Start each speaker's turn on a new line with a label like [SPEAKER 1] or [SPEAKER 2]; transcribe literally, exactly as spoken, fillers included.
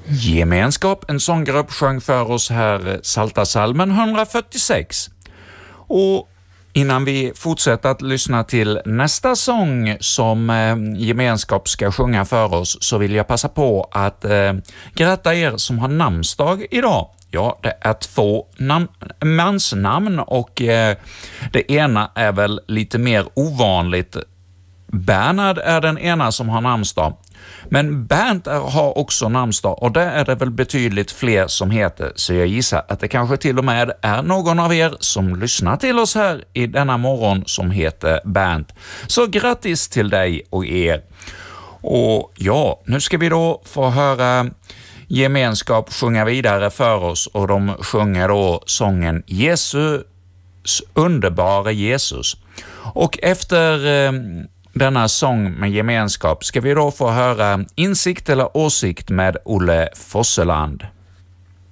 [SPEAKER 1] Gemenskap, en sånggrupp, sjöng för oss här Psaltarpsalmen hundrafyrtiosex. Och innan vi fortsätter att lyssna till nästa sång som eh, Gemenskap ska sjunga för oss, så vill jag passa på att eh, gratta er som har namnsdag idag. Ja, det är två nam- mansnamn och eh, det ena är väl lite mer ovanligt. Bernhard är den ena som har namnsdag. Men Bernt har också namnsdag och där är det väl betydligt fler som heter, så jag gissar att det kanske till och med är någon av er som lyssnar till oss här i denna morgon som heter Bernt. Så grattis till dig och er. Och ja, nu ska vi då få höra Gemenskap sjunga vidare för oss, och de sjunger då sången Jesus, underbara Jesus. Och efter eh, denna sång med Gemenskap ska vi då få höra Insikt eller åsikt med Olle Fosseland.